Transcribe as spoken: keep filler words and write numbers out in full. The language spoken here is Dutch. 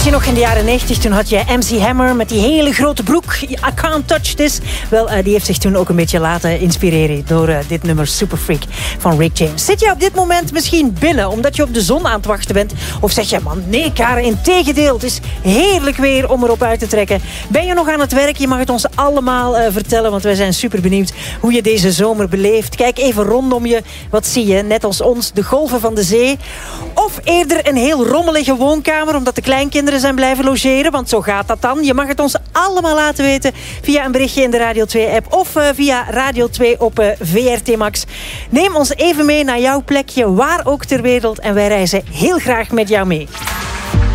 je nog in de jaren negentig, toen had je M C Hammer met die hele grote broek. I Can't Touch This. Wel, uh, die heeft zich toen ook een beetje laten inspireren door uh, dit nummer Super Freak van Rick James. Zit je op dit moment misschien binnen omdat je op de zon aan het wachten bent? Of zeg je, man, nee Karen, integendeel, het is heerlijk weer om erop uit te trekken. Ben je nog aan het werk? Je mag het ons allemaal uh, vertellen, want wij zijn super benieuwd hoe je deze zomer beleeft. Kijk even rondom je. Wat zie je? Net als ons, de golven van de zee. Of eerder een heel rommelige woonkamer, omdat de kleinkinderen zijn blijven logeren. Want zo gaat dat dan. Je mag het ons allemaal laten weten via een berichtje in de Radio twee app of uh, via Radio twee op uh, V R T Max. Neem ons even mee naar jouw plekje, waar ook ter wereld. En wij reizen heel graag met jou mee.